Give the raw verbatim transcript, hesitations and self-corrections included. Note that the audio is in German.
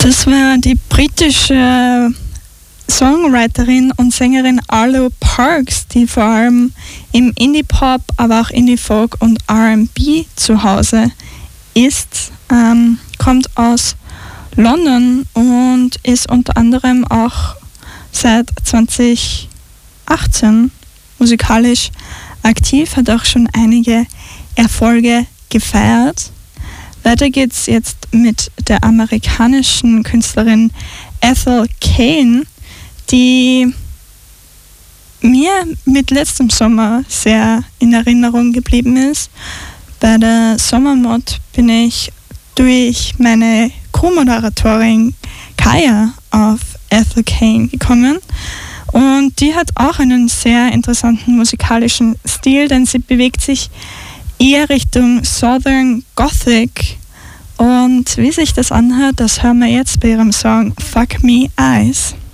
Das war die britische Songwriterin und Sängerin Arlo Parks, die vor allem im Indie-Pop, aber auch Indie-Folk und R and B zu Hause ist. Ähm, kommt aus London und ist unter anderem auch seit zwanzig achtzehn musikalisch aktiv, hat auch schon einige Erfolge gefeiert. Weiter geht's jetzt mit der amerikanischen Künstlerin Ethel Cain, die mir mit letztem Sommer sehr in Erinnerung geblieben ist. Bei der Sommermod bin ich durch meine Co-Moderatorin Kaya auf Ethel Cain gekommen. Und die hat auch einen sehr interessanten musikalischen Stil, denn sie bewegt sich eher Richtung Southern Gothic. Und wie sich das anhört, das hören wir jetzt bei ihrem Song Fuck Me Eyes.